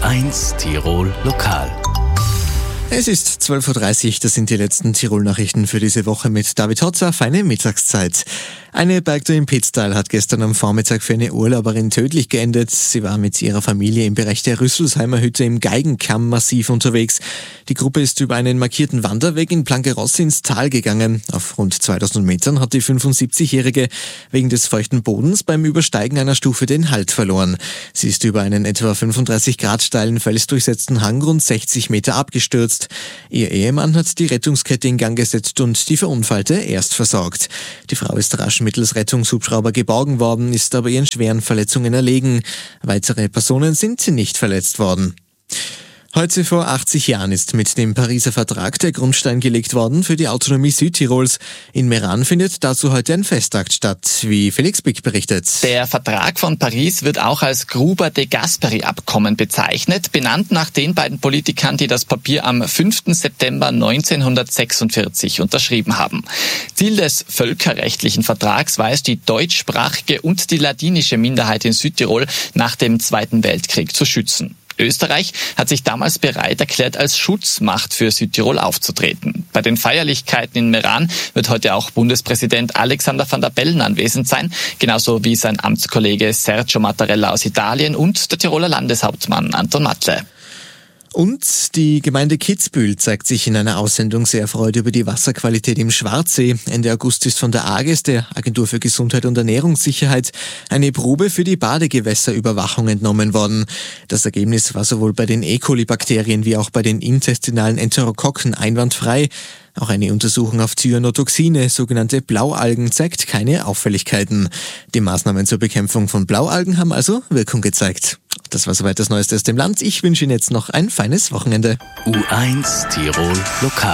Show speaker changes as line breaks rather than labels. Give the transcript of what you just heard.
U1 Tirol Lokal.
Es ist 12.30 Uhr, das sind die letzten Tirol-Nachrichten für diese Woche mit David Hotzer. Feine Mittagszeit. Eine Bergtour im Pitztal hat gestern am Vormittag für eine Urlauberin tödlich geendet. Sie war mit ihrer Familie im Bereich der Rüsselsheimer Hütte im Geigenkamm-Massiv unterwegs. Die Gruppe ist über einen markierten Wanderweg in Plankerosse ins Tal gegangen. Auf rund 2000 Metern hat die 75-Jährige wegen des feuchten Bodens beim Übersteigen einer Stufe den Halt verloren. Sie ist über einen etwa 35 Grad steilen felsdurchsetzten Hang rund 60 Meter abgestürzt. Ihr Ehemann hat die Rettungskette in Gang gesetzt und die Verunfallte erst versorgt. Die Frau ist rasch mittels Rettungshubschrauber geborgen worden, ist aber ihren schweren Verletzungen erlegen. Weitere Personen sind nicht verletzt worden. Heute vor 80 Jahren ist mit dem Pariser Vertrag der Grundstein gelegt worden für die Autonomie Südtirols. In Meran findet dazu heute ein Festakt statt, wie Felix Bick berichtet.
Der Vertrag von Paris wird auch als Gruber-de Gasperi-Abkommen bezeichnet, benannt nach den beiden Politikern, die das Papier am 5. September 1946 unterschrieben haben. Ziel des völkerrechtlichen Vertrags war es, die deutschsprachige und die ladinische Minderheit in Südtirol nach dem Zweiten Weltkrieg zu schützen. Österreich hat sich damals bereit erklärt, als Schutzmacht für Südtirol aufzutreten. Bei den Feierlichkeiten in Meran wird heute auch Bundespräsident Alexander Van der Bellen anwesend sein, genauso wie sein Amtskollege Sergio Mattarella aus Italien und der Tiroler Landeshauptmann Anton Matle.
Und die Gemeinde Kitzbühel zeigt sich in einer Aussendung sehr erfreut über die Wasserqualität im Schwarzsee. Ende August ist von der AGES, der Agentur für Gesundheit und Ernährungssicherheit, eine Probe für die Badegewässerüberwachung entnommen worden. Das Ergebnis war sowohl bei den E. coli-Bakterien wie auch bei den intestinalen Enterokokken einwandfrei. Auch eine Untersuchung auf Cyanotoxine, sogenannte Blaualgen, zeigt keine Auffälligkeiten. Die Maßnahmen zur Bekämpfung von Blaualgen haben also Wirkung gezeigt. Das war soweit das Neueste aus dem Land. Ich wünsche Ihnen jetzt noch ein feines Wochenende.
U1 Tirol Lokal.